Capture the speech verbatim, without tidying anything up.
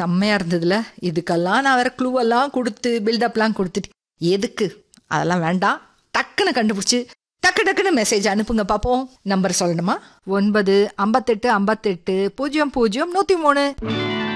செம்மையா இருந்ததுல. இதுக்கெல்லாம் நான் வேற க்ளூவெல்லாம் கொடுத்து பில்டப்லாம் கொடுத்துட்டு எதுக்கு, அதெல்லாம் வேண்டாம். டக்குன்னு கண்டுபிடிச்சி டக்கு டக்குன்னு மெசேஜ் அனுப்புங்க பார்ப்போம். நம்பர் சொல்லணுமா? ஒன்பது ஐம்பத்தெட்டு ஐம்பத்தெட்டு பூஜ்ஜியம் பூஜ்ஜியம் நூற்றி மூணு.